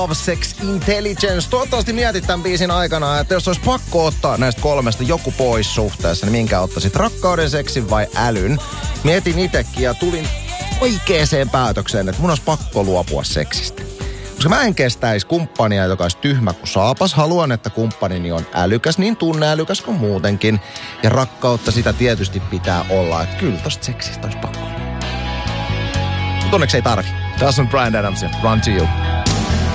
Love, Sex, Intelligence. Toivottavasti mietit tämän biisin aikana, että jos olisi pakko ottaa näistä kolmesta joku pois suhteessa, niin minkä ottaisit? Rakkauden, seksin vai älyn? Mietin itsekin ja tulin oikeeseen päätökseen, että mun olisi pakko luopua seksistä. Koska mä en kestäisi kumppania, joka olisi tyhmä kuin saapas. Haluan, että kumppanini on älykäs, niin tunneälykäs kuin muutenkin. Ja rakkautta sitä tietysti pitää olla. Että kyllä tosta seksistä olisi pakko. Mutta onneksi ei tarvi. Tässä on Bryan Adams ja Run to You.